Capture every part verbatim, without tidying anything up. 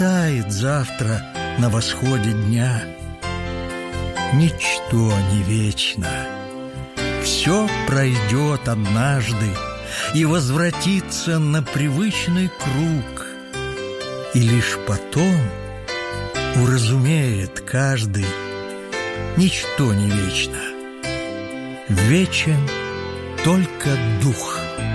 растает завтра на восходе дня. Ничто не вечно. Все пройдет однажды и возвратится на привычный круг. И лишь потом уразумеет каждый: ничто не вечно. Вечен только дух.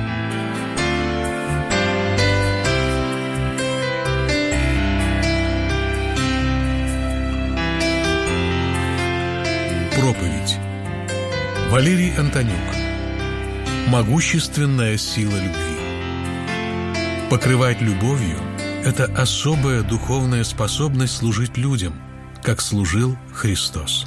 Проповедь. Валерий Антонюк. Могущественная сила любви. Покрывать любовью – это особая духовная способность служить людям, как служил Христос.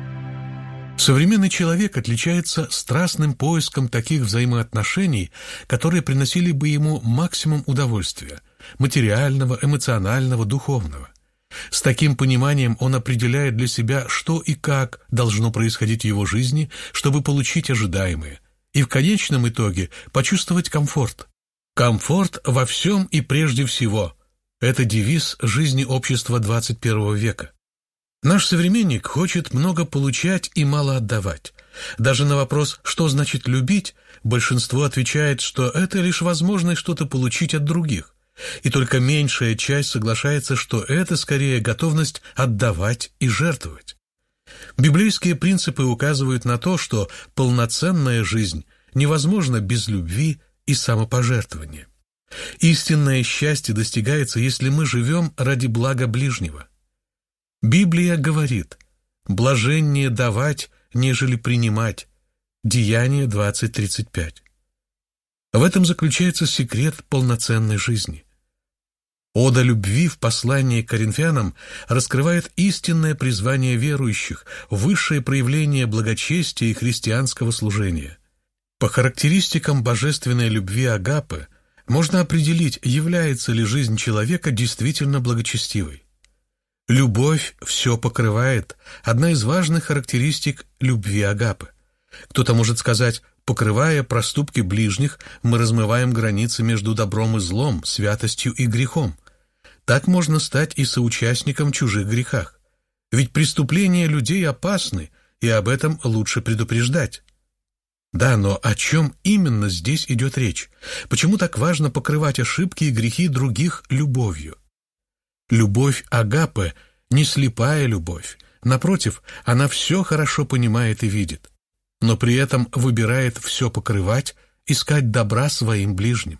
Современный человек отличается страстным поиском таких взаимоотношений, которые приносили бы ему максимум удовольствия – материального, эмоционального, духовного. С таким пониманием он определяет для себя, что и как должно происходить в его жизни, чтобы получить ожидаемое, и в конечном итоге почувствовать комфорт. Комфорт во всем и прежде всего – это девиз жизни общества двадцать первого века. Наш современник хочет много получать и мало отдавать. Даже на вопрос «что значит любить?» большинство отвечает, что это лишь возможность что-то получить от других. И только меньшая часть соглашается, что это скорее готовность отдавать и жертвовать. Библейские принципы указывают на то, что полноценная жизнь невозможна без любви и самопожертвования. Истинное счастье достигается, если мы живем ради блага ближнего. Библия говорит: «Блаженнее давать, нежели принимать». Деяние двадцать тридцать пять. В этом заключается секрет полноценной жизни. Ода любви в послании к Коринфянам раскрывает истинное призвание верующих, высшее проявление благочестия и христианского служения. По характеристикам божественной любви агапы можно определить, является ли жизнь человека действительно благочестивой. Любовь все покрывает – одна из важных характеристик любви агапы. Кто-то может сказать: покрывая проступки ближних, мы размываем границы между добром и злом, святостью и грехом. Так можно стать и соучастником в чужих грехах. Ведь преступления людей опасны, и об этом лучше предупреждать. Да, но о чем именно здесь идет речь? Почему так важно покрывать ошибки и грехи других любовью? Любовь агапы не слепая любовь. Напротив, она все хорошо понимает и видит, но при этом выбирает все покрывать, искать добра своим ближним.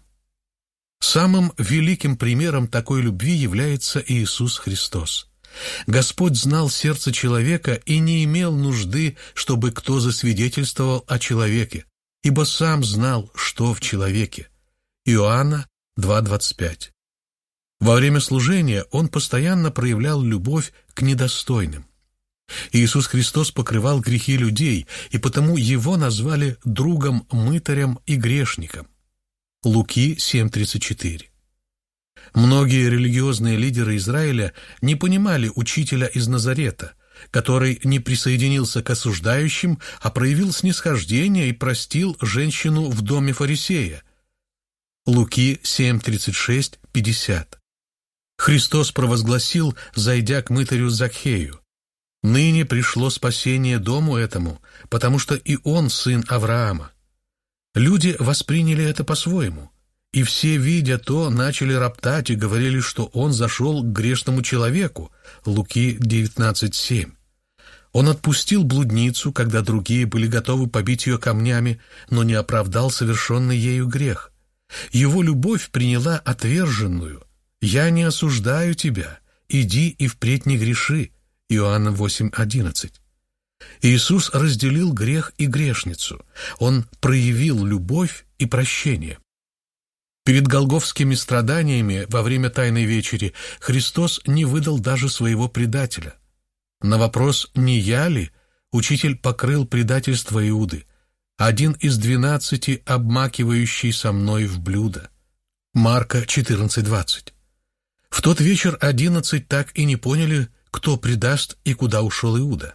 Самым великим примером такой любви является Иисус Христос. Господь знал сердце человека и не имел нужды, чтобы кто засвидетельствовал о человеке, ибо сам знал, что в человеке. Иоанна два двадцать пять. Во время служения Он постоянно проявлял любовь к недостойным. Иисус Христос покрывал грехи людей, и потому Его назвали другом-мытарем и грешником. Луки семь тридцать четыре. Многие религиозные лидеры Израиля не понимали учителя из Назарета, который не присоединился к осуждающим, а проявил снисхождение и простил женщину в доме фарисея. Луки семь тридцать шесть пятьдесят. Христос провозгласил, зайдя к мытарю Закхею: «Ныне пришло спасение дому этому, потому что и он сын Авраама». Люди восприняли это по-своему, и все, видя то, начали роптать и говорили, что он зашел к грешному человеку. Луки девятнадцать семь. Он отпустил блудницу, когда другие были готовы побить ее камнями, но не оправдал совершенный ею грех. Его любовь приняла отверженную. «Я не осуждаю тебя, иди и впредь не греши». Иоанна восемь одиннадцать. Иисус разделил грех и грешницу. Он проявил любовь и прощение. Перед голгофскими страданиями во время Тайной вечери Христос не выдал даже своего предателя. На вопрос «не я ли?» учитель покрыл предательство Иуды, один из двенадцати, обмакивающий со мной в блюдо. Марка четырнадцать двадцать. В тот вечер одиннадцать так и не поняли, кто предаст и куда ушел Иуда.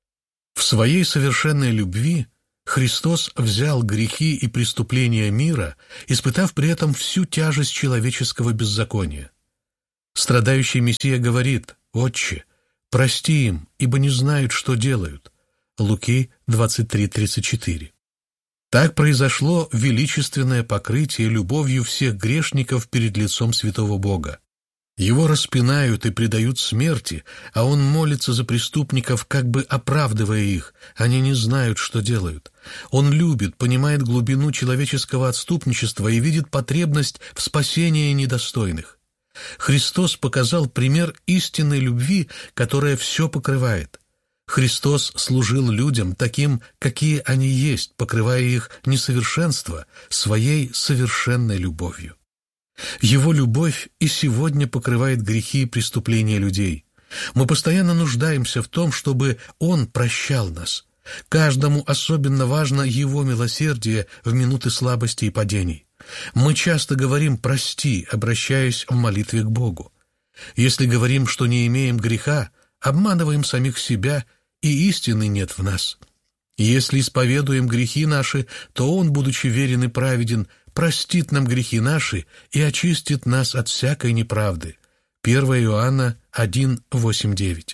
В своей совершенной любви Христос взял грехи и преступления мира, испытав при этом всю тяжесть человеческого беззакония. Страдающий Мессия говорит: «Отче, прости им, ибо не знают, что делают». Луки двадцать три тридцать четыре. Так произошло величественное покрытие любовью всех грешников перед лицом святого Бога. Его распинают и предают смерти, а он молится за преступников, как бы оправдывая их. Они не знают, что делают. Он любит, понимает глубину человеческого отступничества и видит потребность в спасении недостойных. Христос показал пример истинной любви, которая все покрывает. Христос служил людям таким, какие они есть, покрывая их несовершенство своей совершенной любовью. Его любовь и сегодня покрывает грехи и преступления людей. Мы постоянно нуждаемся в том, чтобы Он прощал нас. Каждому особенно важно Его милосердие в минуты слабости и падений. Мы часто говорим «прости», обращаясь в молитве к Богу. Если говорим, что не имеем греха, обманываем самих себя, и истины нет в нас. Если исповедуем грехи наши, то Он, будучи верен и праведен, простит нам грехи наши и очистит нас от всякой неправды. первое Иоанна один, восемь, девять.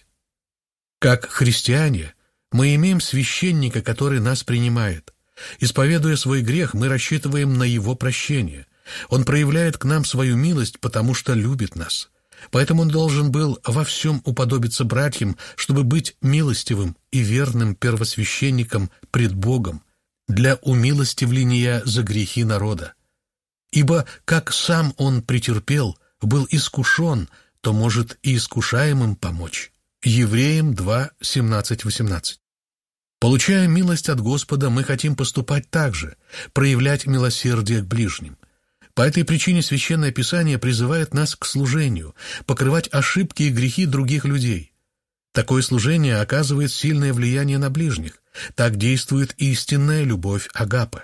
Как христиане, мы имеем священника, который нас принимает. Исповедуя свой грех, мы рассчитываем на Его прощение. Он проявляет к нам свою милость, потому что любит нас. Поэтому Он должен был во всем уподобиться братьям, чтобы быть милостивым и верным первосвященником пред Богом для умилостивления за грехи народа. Ибо как сам Он претерпел, был искушен, то может и искушаемым помочь. Евреям два, семнадцать, восемнадцать. Получая милость от Господа, мы хотим поступать так же, проявлять милосердие к ближним. По этой причине Священное Писание призывает нас к служению, покрывать ошибки и грехи других людей. Такое служение оказывает сильное влияние на ближних. Так действует истинная любовь агапе.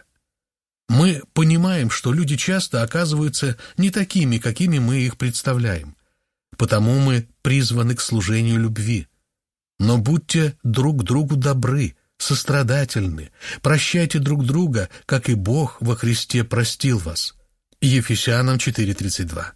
Мы понимаем, что люди часто оказываются не такими, какими мы их представляем. Потому мы призваны к служению любви. Но будьте друг другу добры, сострадательны, прощайте друг друга, как и Бог во Христе простил вас. Ефесянам четыре тридцать два.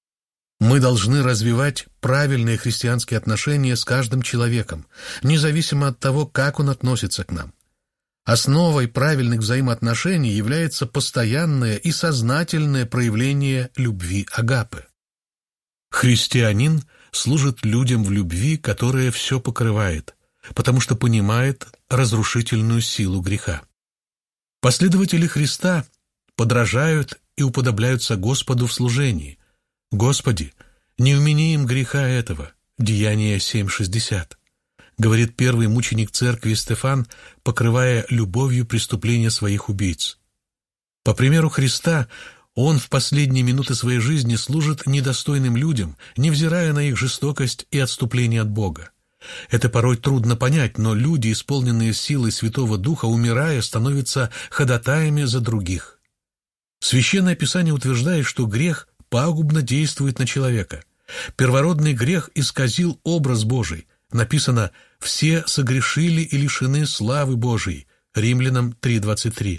Мы должны развивать правильные христианские отношения с каждым человеком, независимо от того, как он относится к нам. Основой правильных взаимоотношений является постоянное и сознательное проявление любви агапе. Христианин служит людям в любви, которая все покрывает, потому что понимает разрушительную силу греха. Последователи Христа подражают и уподобляются Господу в служении. «Господи, не умени им греха этого» Деяния семь шестьдесят. Говорит первый мученик церкви Стефан, покрывая любовью преступления своих убийц. По примеру Христа, он в последние минуты своей жизни служит недостойным людям, невзирая на их жестокость и отступление от Бога. Это порой трудно понять, но люди, исполненные силой Святого Духа, умирая, становятся ходатаями за других. Священное Писание утверждает, что грех пагубно действует на человека. Первородный грех исказил образ Божий. Написано «все согрешили и лишены славы Божией» Римлянам три двадцать три.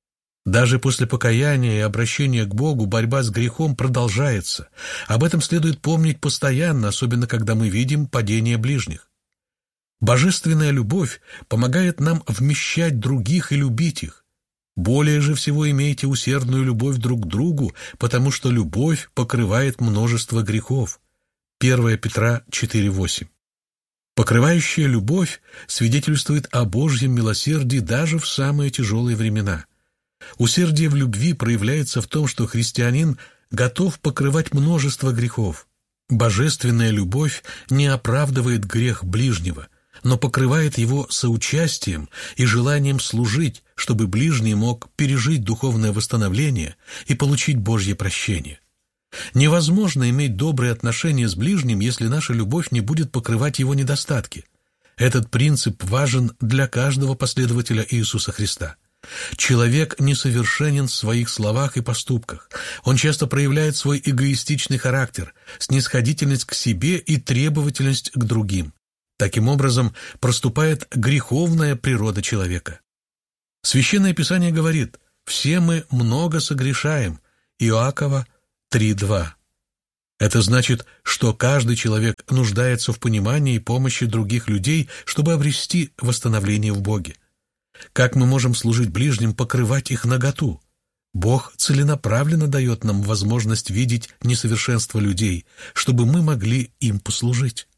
Даже после покаяния и обращения к Богу борьба с грехом продолжается. Об этом следует помнить постоянно, особенно когда мы видим падение ближних. Божественная любовь помогает нам вмещать других и любить их. Более же всего имейте усердную любовь друг к другу, потому что любовь покрывает множество грехов. первое Петра четыре восемь. Покрывающая любовь свидетельствует о Божьем милосердии даже в самые тяжелые времена. Усердие в любви проявляется в том, что христианин готов покрывать множество грехов. Божественная любовь не оправдывает грех ближнего, но покрывает его соучастием и желанием служить, чтобы ближний мог пережить духовное восстановление и получить Божье прощение. Невозможно иметь добрые отношения с ближним, если наша любовь не будет покрывать его недостатки. Этот принцип важен для каждого последователя Иисуса Христа. Человек несовершенен в своих словах и поступках. Он часто проявляет свой эгоистичный характер, снисходительность к себе и требовательность к другим. Таким образом, проступает греховная природа человека. Священное Писание говорит: «Все мы много согрешаем» Иакова три два. Это значит, что каждый человек нуждается в понимании и помощи других людей, чтобы обрести восстановление в Боге. Как мы можем служить ближним, покрывать их наготу? Бог целенаправленно дает нам возможность видеть несовершенство людей, чтобы мы могли им послужить.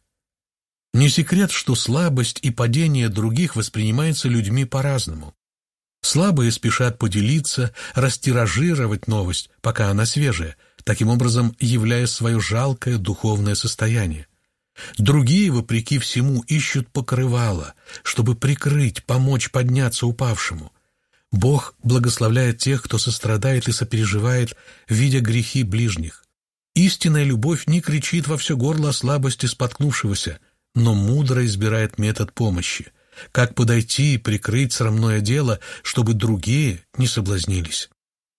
Не секрет, что слабость и падение других воспринимаются людьми по-разному. Слабые спешат поделиться, растиражировать новость, пока она свежая, таким образом являя свое жалкое духовное состояние. Другие, вопреки всему, ищут покрывало, чтобы прикрыть, помочь подняться упавшему. Бог благословляет тех, кто сострадает и сопереживает, видя грехи ближних. Истинная любовь не кричит во все горло о слабости споткнувшегося, но мудро избирает метод помощи, как подойти и прикрыть срамное дело, чтобы другие не соблазнились.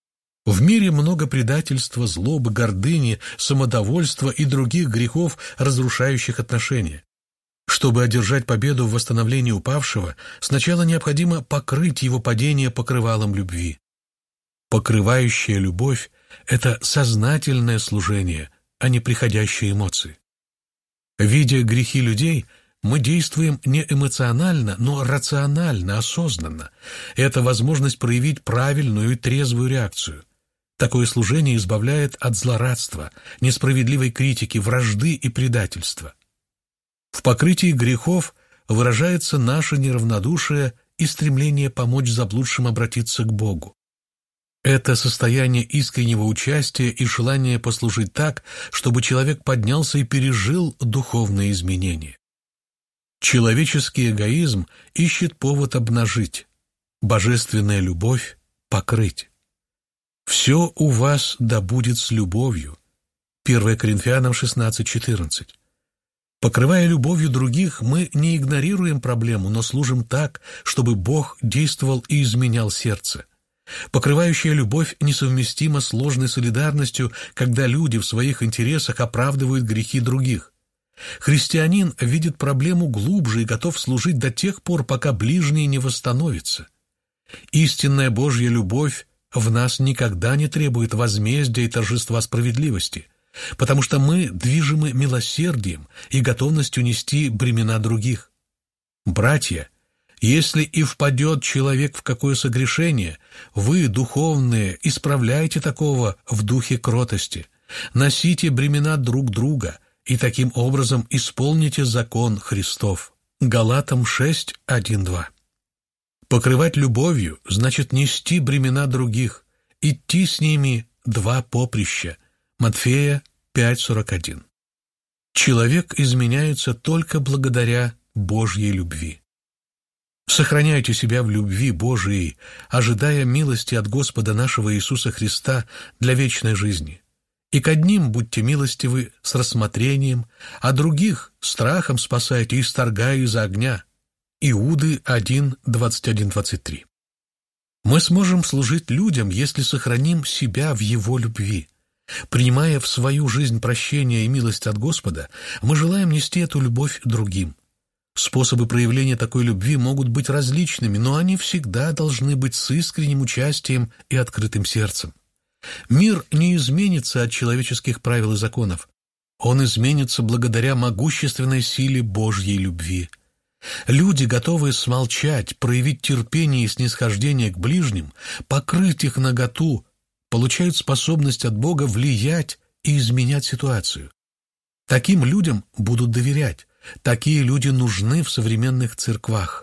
В мире много предательства, злобы, гордыни, самодовольства и других грехов, разрушающих отношения. Чтобы одержать победу в восстановлении упавшего, сначала необходимо покрыть его падение покрывалом любви. Покрывающая любовь – это сознательное служение, а не приходящие эмоции. Видя грехи людей, мы действуем не эмоционально, но рационально, осознанно. Это возможность проявить правильную и трезвую реакцию. Такое служение избавляет от злорадства, несправедливой критики, вражды и предательства. В покрытии грехов выражается наше неравнодушие и стремление помочь заблудшим обратиться к Богу. Это состояние искреннего участия и желание послужить так, чтобы человек поднялся и пережил духовные изменения. Человеческий эгоизм ищет повод обнажить, божественная любовь – покрыть. «Все у вас да будет с любовью» первое Коринфянам шестнадцать четырнадцать. Покрывая любовью других, мы не игнорируем проблему, но служим так, чтобы Бог действовал и изменял сердце. Покрывающая любовь несовместима с ложной солидарностью, когда люди в своих интересах оправдывают грехи других. Христианин видит проблему глубже и готов служить до тех пор, пока ближний не восстановится. Истинная Божья любовь в нас никогда не требует возмездия и торжества справедливости, потому что мы движимы милосердием и готовностью нести бремена других. Братья, если и впадет человек в какое согрешение, вы, духовные, исправляйте такого в духе кротости, носите бремена друг друга и таким образом исполните закон Христов. Галатам шесть, один, два. Покрывать любовью значит нести бремена других, идти с ними два поприща. Матфея пять, сорок один. Человек изменяется только благодаря Божьей любви. Сохраняйте себя в любви Божией, ожидая милости от Господа нашего Иисуса Христа для вечной жизни. И к одним будьте милостивы с рассмотрением, а других страхом спасайте, исторгая из огня. Иуды один, двадцать один, двадцать три. Мы сможем служить людям, если сохраним себя в Его любви. Принимая в свою жизнь прощение и милость от Господа, мы желаем нести эту любовь другим. Способы проявления такой любви могут быть различными, но они всегда должны быть с искренним участием и открытым сердцем. Мир не изменится от человеческих правил и законов. Он изменится благодаря могущественной силе Божьей любви. Люди, готовые смолчать, проявить терпение и снисхождение к ближним, покрыть их наготу, получают способность от Бога влиять и изменять ситуацию. Таким людям будут доверять. Такие люди нужны в современных церквах.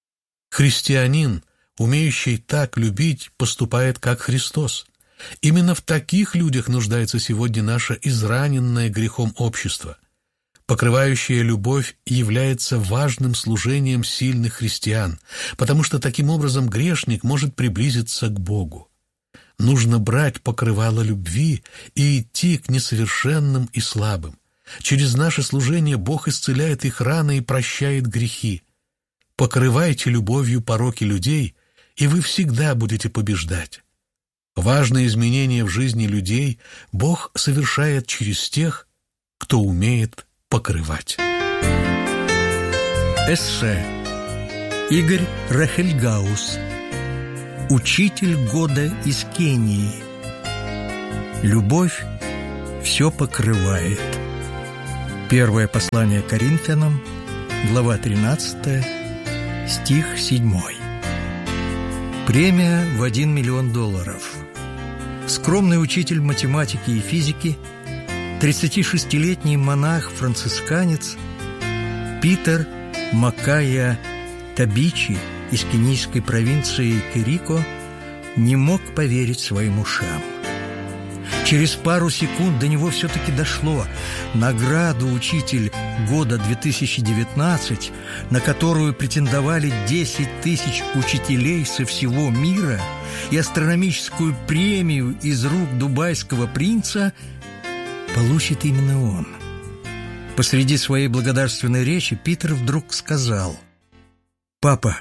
Христианин, умеющий так любить, поступает как Христос. Именно в таких людях нуждается сегодня наше израненное грехом общество. Покрывающая любовь является важным служением сильных христиан, потому что таким образом грешник может приблизиться к Богу. Нужно брать покрывало любви и идти к несовершенным и слабым. Через наше служение Бог исцеляет их раны и прощает грехи. Покрывайте любовью пороки людей, и вы всегда будете побеждать. Важные изменения в жизни людей Бог совершает через тех, кто умеет покрывать. Эссе. Игорь Рахельгаус. Учитель года из Кении. Любовь все покрывает. Первое послание Коринфянам, глава тринадцатая, стих седьмой. Премия в один миллион долларов. Скромный учитель математики и физики, тридцатишестилетний монах-францисканец Питер Макая Табичи из кенийской провинции Керико не мог поверить своим ушам. Через пару секунд до него все-таки дошло. Награду «Учитель года две тысячи девятнадцать», на которую претендовали десять тысяч учителей со всего мира, и астрономическую премию из рук дубайского принца, получит именно он. Посреди своей благодарственной речи Питер вдруг сказал: «Папа,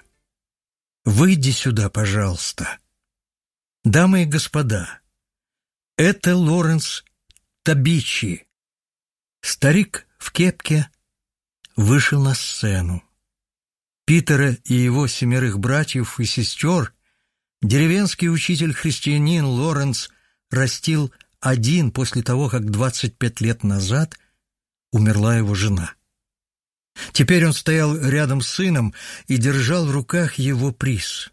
выйди сюда, пожалуйста. Дамы и господа, это Лоренс Табичи». Старик в кепке вышел на сцену. Питера и его семерых братьев и сестер деревенский учитель-христианин Лоренс растил один после того, как двадцать пять лет назад умерла его жена. Теперь он стоял рядом с сыном и держал в руках его приз.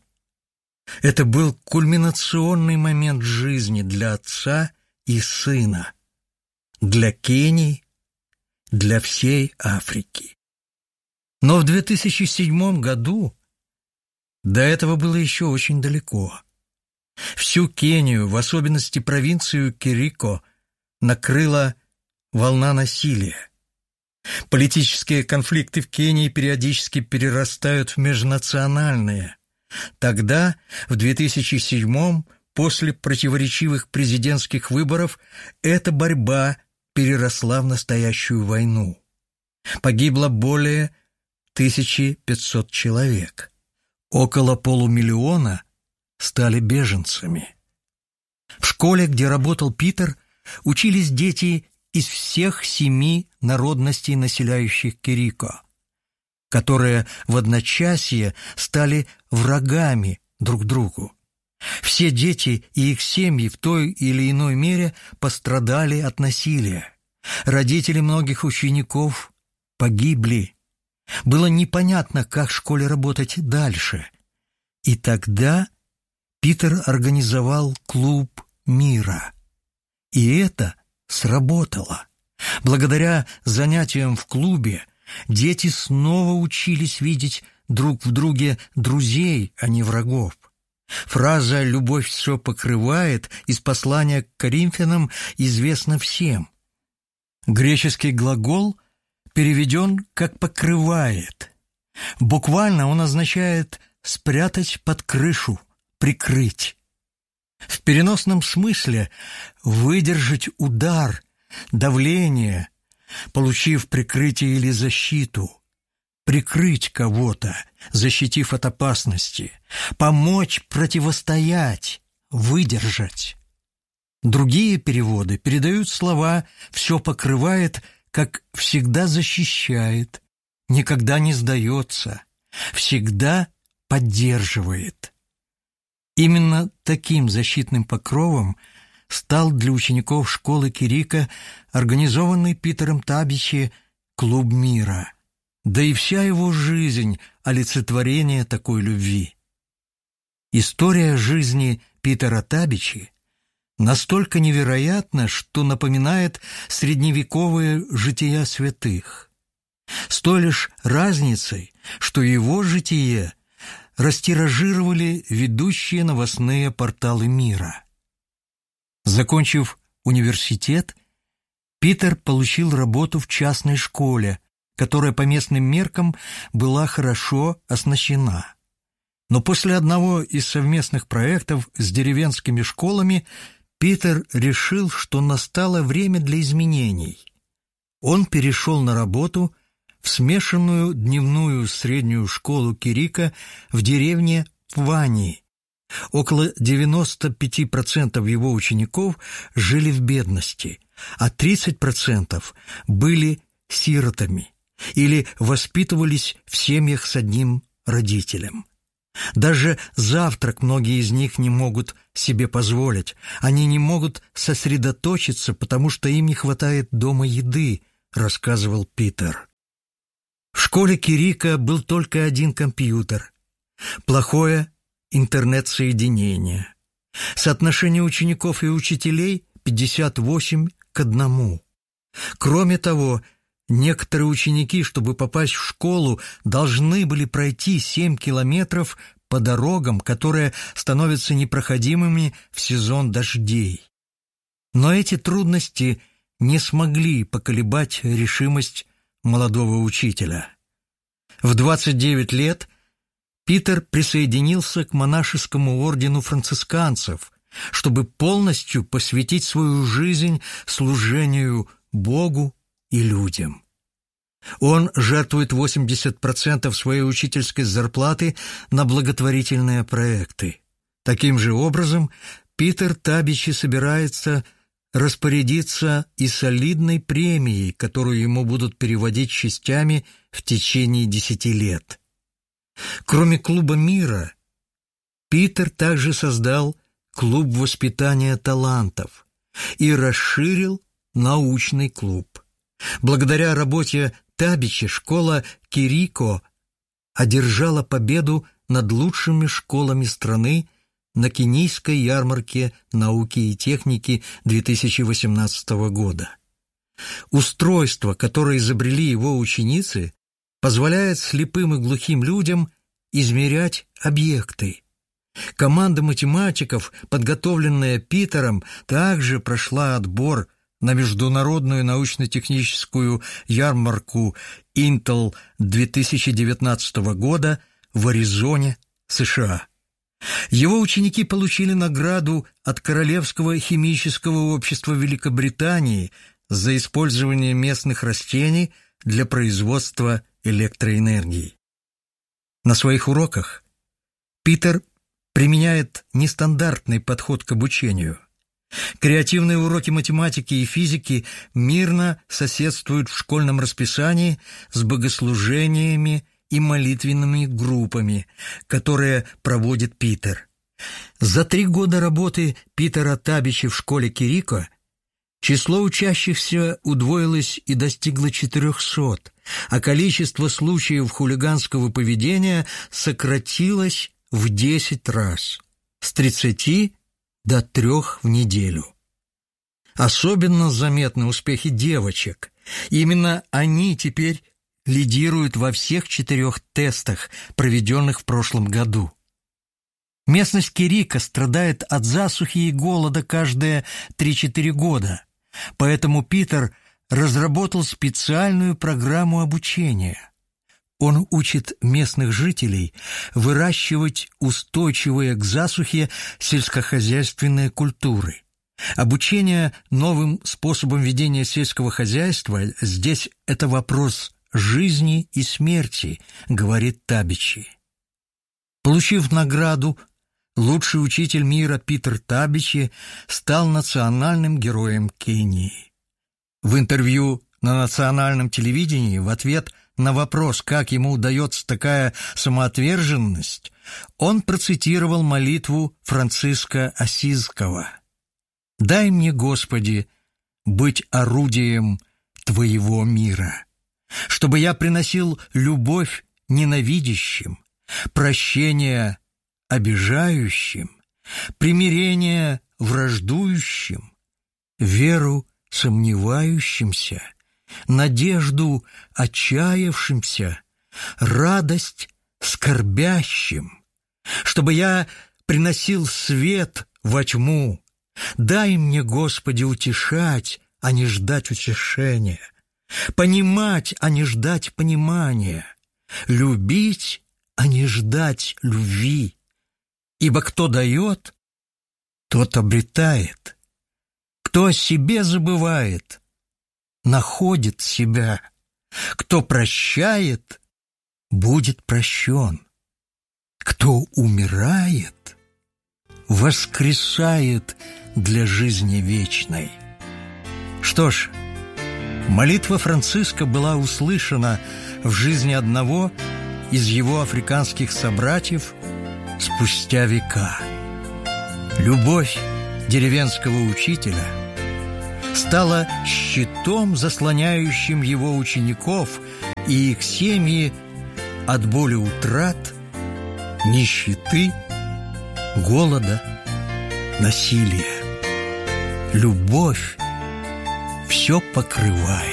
Это был кульминационный момент жизни для отца и сына, для Кении, для всей Африки. Но в две тысячи седьмом году до этого было еще очень далеко. Всю Кению, в особенности провинцию Керико, накрыла волна насилия. Политические конфликты в Кении периодически перерастают в межнациональные. Тогда, в две тысячи седьмом, после противоречивых президентских выборов, эта борьба переросла в настоящую войну. Погибло более тысячи пятисот человек. Около полумиллиона стали беженцами. В школе, где работал Питер, учились дети из всех семи народностей, населяющих Керико, которые в одночасье стали врагами друг другу. Все дети и их семьи в той или иной мере пострадали от насилия. Родители многих учеников погибли. Было непонятно, как в школе работать дальше. И тогда Питер организовал клуб мира. И это сработало. Благодаря занятиям в клубе дети снова учились видеть друг в друге друзей, а не врагов. Фраза «любовь все покрывает» из послания к Коринфянам известна всем. Греческий глагол переведен как «покрывает». Буквально он означает «спрятать под крышу», «прикрыть». В переносном смысле выдержать удар, давление, получив прикрытие или защиту, прикрыть кого-то, защитив от опасности, помочь противостоять, выдержать. Другие переводы передают слова «все покрывает», как «всегда защищает», «никогда не сдается», «всегда поддерживает». Именно таким защитным покровом стал для учеников школы Керико организованный Питером Табичи клуб мира. Да и вся его жизнь – олицетворение такой любви. История жизни Питера Табичи настолько невероятна, что напоминает средневековые жития святых. С той лишь разницей, что его житие растиражировали ведущие новостные порталы мира. Закончив университет, Питер получил работу в частной школе, которая по местным меркам была хорошо оснащена. Но после одного из совместных проектов с деревенскими школами Питер решил, что настало время для изменений. Он перешел на работу в смешанную дневную среднюю школу Керико в деревне Пвани. Около девяносто пять процентов его учеников жили в бедности, а тридцать процентов были сиротами или воспитывались в семьях с одним родителем. Даже завтрак многие из них не могут себе позволить. Они не могут сосредоточиться, потому что им не хватает дома еды, рассказывал Питер. В школе Кирико был только один компьютер. Плохое интернет-соединение. Соотношение учеников и учителей пятьдесят восемь к одному. Кроме того, некоторые ученики, чтобы попасть в школу, должны были пройти семь километров по дорогам, которые становятся непроходимыми в сезон дождей. Но эти трудности не смогли поколебать решимость молодого учителя. В двадцать девять лет Питер присоединился к монашескому ордену францисканцев, чтобы полностью посвятить свою жизнь служению Богу и людям. Он жертвует восемьдесят процентов своей учительской зарплаты на благотворительные проекты. Таким же образом, Питер Табичи собирается распорядиться и солидной премией, которую ему будут переводить частями в течение десяти лет. Кроме Клуба мира, Питер также создал Клуб воспитания талантов и расширил научный клуб. Благодаря работе Табичи школа Кирико одержала победу над лучшими школами страны на Кенийской ярмарке науки и техники две тысячи восемнадцатого года. Устройство, которое изобрели его ученицы, позволяет слепым и глухим людям измерять объекты. Команда математиков, подготовленная Питером, также прошла отбор на международную научно-техническую ярмарку Intel две тысячи девятнадцатого года в Аризоне, США. Его ученики получили награду от Королевского химического общества Великобритании за использование местных растений для производства электроэнергии. На своих уроках Питер применяет нестандартный подход к обучению. Креативные уроки математики и физики мирно соседствуют в школьном расписании с богослужениями и молитвенными группами, которые проводит Питер. За три года работы Питера Табичи в школе Кирико число учащихся удвоилось и достигло четырехсот, а количество случаев хулиганского поведения сократилось в десять раз, с тридцати до трех в неделю. Особенно заметны успехи девочек. Именно они теперь лидируют во всех четырех тестах, проведенных в прошлом году. Местность Кирико страдает от засухи и голода каждые три-четыре года, поэтому Питер разработал специальную программу обучения. Он учит местных жителей выращивать устойчивые к засухе сельскохозяйственные культуры. Обучение новым способам ведения сельского хозяйства здесь это вопрос жизни и смерти, говорит Табичи. Получив награду, лучший учитель мира Питер Табичи стал национальным героем Кении. В интервью на национальном телевидении в ответ на вопрос, как ему удается такая самоотверженность, он процитировал молитву Франциска Ассизского: «Дай мне, Господи, быть орудием Твоего мира, чтобы я приносил любовь ненавидящим, прощение обижающим, примирение враждующим, веру сомневающимся, надежду отчаявшимся, радость скорбящим, чтобы я приносил свет во тьму. Дай мне, Господи, утешать, а не ждать утешения, понимать, а не ждать понимания, любить, а не ждать любви. Ибо кто дает, тот обретает. Кто о себе забывает, находит себя. Кто прощает, будет прощен. Кто умирает, воскресает для жизни вечной». Что ж, молитва Франциска была услышана в жизни одного из его африканских собратьев спустя века. Любовь деревенского учителя стала щитом, заслоняющим его учеников и их семьи от боли утрат, нищеты, голода, насилия. Любовь все покрывает.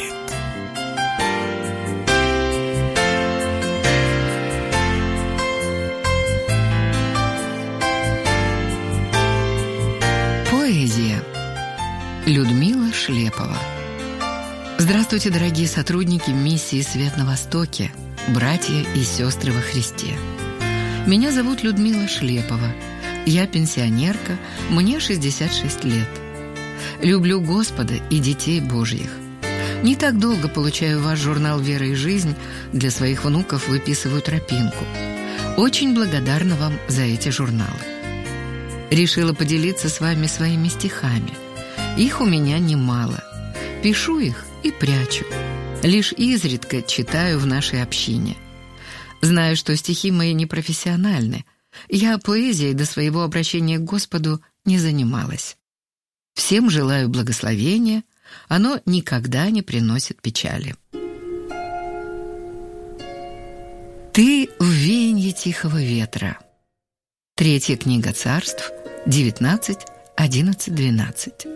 Поэзия. Людмила Шлепова. Здравствуйте, дорогие сотрудники миссии «Свет на Востоке», братья и сестры во Христе. Меня зовут Людмила Шлепова. Я пенсионерка, мне шестьдесят шесть лет. Люблю Господа и детей Божьих. Не так долго получаю ваш журнал «Вера и жизнь», для своих внуков выписываю тропинку. Очень благодарна вам за эти журналы. Решила поделиться с вами своими стихами. Их у меня немало. Пишу их и прячу. Лишь изредка читаю в нашей общине. Знаю, что стихи мои непрофессиональны. Я поэзией до своего обращения к Господу не занималась. Всем желаю благословения, оно никогда не приносит печали. Ты в веянье тихого ветра. Третья книга Царств, девятнадцать, одиннадцать, двенадцать.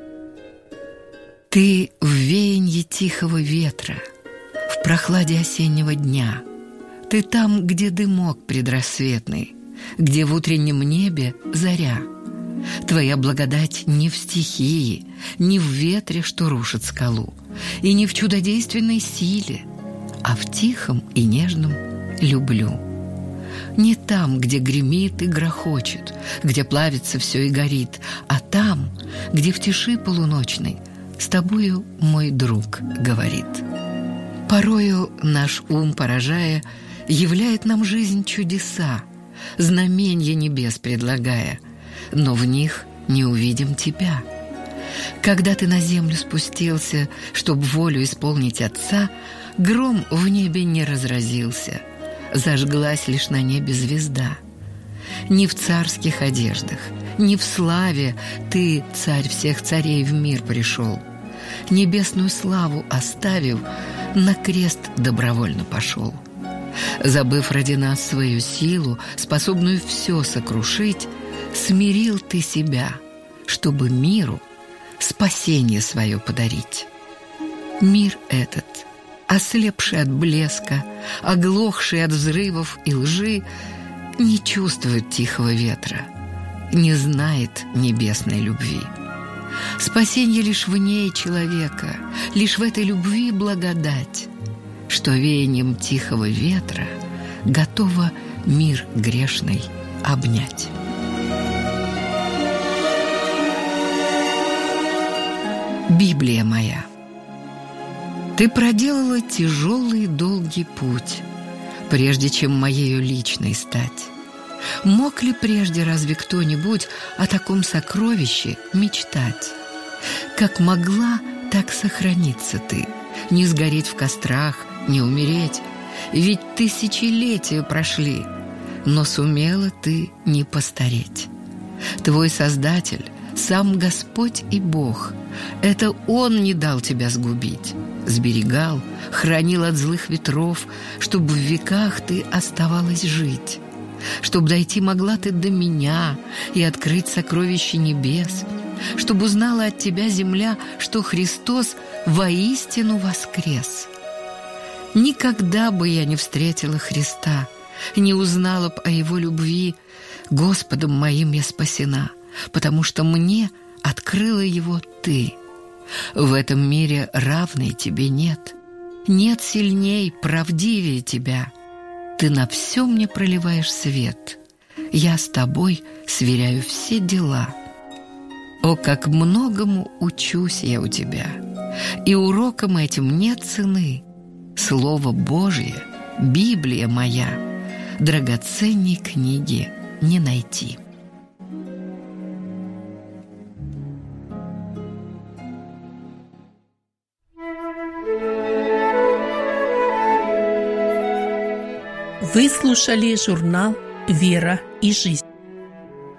Ты в веянье тихого ветра, в прохладе осеннего дня. Ты там, где дымок предрассветный, где в утреннем небе заря. Твоя благодать не в стихии, не в ветре, что рушит скалу, и не в чудодейственной силе, а в тихом и нежном «люблю». Не там, где гремит и грохочет, где плавится все и горит, а там, где в тиши полуночной с тобою мой друг говорит. Порою наш ум, поражая, являет нам жизнь чудеса, знаменья небес предлагая, но в них не увидим тебя. Когда ты на землю спустился, чтоб волю исполнить Отца, гром в небе не разразился, зажглась лишь на небе звезда. Не в царских одеждах, не в славе ты, царь всех царей, в мир пришел. Небесную славу оставив, на крест добровольно пошел. Забыв ради нас свою силу, способную все сокрушить, смирил ты себя, чтобы миру спасение свое подарить. Мир этот, ослепший от блеска, оглохший от взрывов и лжи, не чувствует тихого ветра, не знает небесной любви. Спасение лишь в ней человека, лишь в этой любви благодать, что веянием тихого ветра готова мир грешный обнять. Библия моя. Ты проделала тяжелый долгий путь, прежде чем моею личной стать. Мог ли прежде разве кто-нибудь о таком сокровище мечтать? Как могла, так сохраниться ты, не сгореть в кострах, не умереть, ведь тысячелетия прошли, но сумела ты не постареть. Твой Создатель, сам Господь и Бог, это Он не дал тебя сгубить, сберегал, хранил от злых ветров, чтобы в веках ты оставалась жить, чтобы дойти могла ты до меня и открыть сокровища небес, чтобы узнала от тебя земля, что Христос воистину воскрес. Никогда бы я не встретила Христа, не узнала б о Его любви. Господом моим я спасена, потому что мне открыла Его Ты. В этом мире равной тебе нет, нет сильней, правдивее тебя. Ты на все мне проливаешь свет, я с тобой сверяю все дела. О, как многому учусь я у тебя, и урокам этим нет цены. Слово Божье, Библия моя, драгоценней книги не найти. Вы слушали журнал «Вера и жизнь».